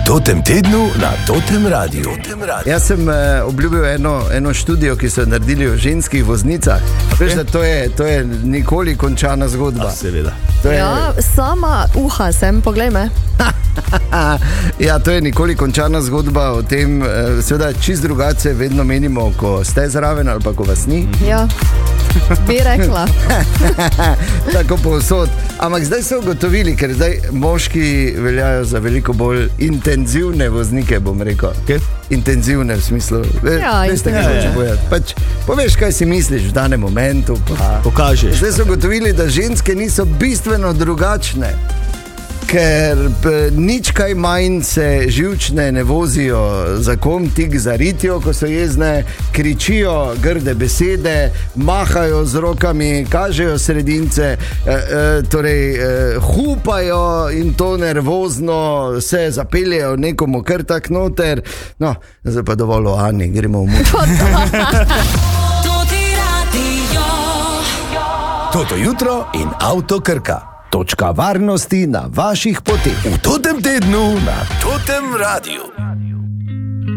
Totem tednu na Totem Radiu. Jaz sem obljubil eno študijo, ki so naredili o ženskih voznicah. Veš, da to je nikoli končana zgodba. Seveda. Ja, sama uha sem, poglej me. Ja, to je nikoli končana zgodba o tem, seveda čist drugače vedno menimo, ko ste zraven ali pa ko vas ni. Ja, bi rekla. Tako povsod. Ampak zdaj so ugotovili, ker zdaj moški veljajo za veliko bolj intenzivne voznike, bom rekel. Okay. Intenzivne v smislu, veste, kaj hoče povedati. Pač poveš, kaj si misliš v danem momentu. Pokažeš. Zdaj so ugotovili, da ženske niso bistveno drugačne, ker nič kaj manj se živčne ne vozijo za kom, tik za ritjo, ko so jezne, kričijo grde besede, mahajo z rokami, kažejo sredince, hupajo in to nervozno, se zapeljejo nekomu kar tak noter. No, zdaj pa dovolj o Ani, gremo v muč. Toto jutro in Avto Krka. Točka varnosti na vaših poteh. V Totem tednu na Totem Radiu.